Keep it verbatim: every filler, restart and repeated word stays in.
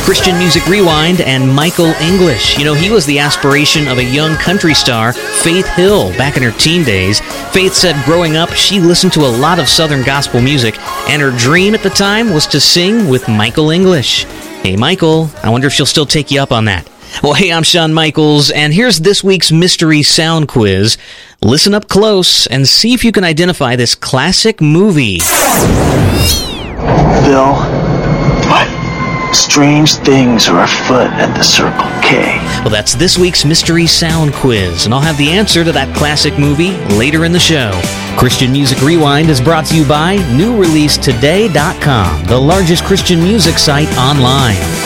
Christian Music Rewind and Michael English. You know, he was the aspiration of a young country star, Faith Hill, back in her teen days. Faith said growing up, she listened to a lot of Southern gospel music, and her dream at the time was to sing with Michael English. Hey, Michael, I wonder if she'll still take you up on that. Well, hey, I'm Shawn Michaels, and here's this week's Mystery Sound Quiz. Listen up close and see if you can identify this classic movie. Bill, what? Strange things are afoot at the Circle K. Well, that's this week's Mystery Sound Quiz, and I'll have the answer to that classic movie later in the show. Christian Music Rewind is brought to you by new release today dot com, the largest Christian music site online.